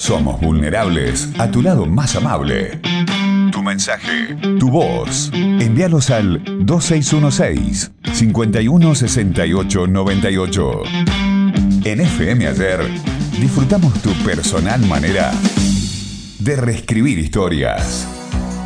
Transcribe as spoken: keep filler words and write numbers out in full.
somos vulnerables a tu lado más amable. Tu mensaje, tu voz. Envíalos al dos seis uno seis, cinco uno seis ocho nueve ocho. En F M Ayer disfrutamos tu personal manera de reescribir historias.